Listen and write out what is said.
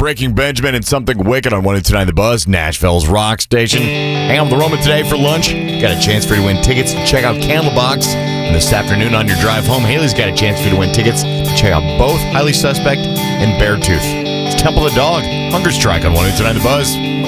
Breaking Benjamin and Something Wicked on 102.9 The Buzz, Nashville's rock station. Hang out with the Roman today for lunch. Got a chance for you to win tickets to check out Candlebox. And this afternoon on your drive home, Haley's got a chance for you to win tickets to check out both Highly Suspect and Beartooth. It's Temple of the Dog, Hunger Strike on 102.9 The Buzz.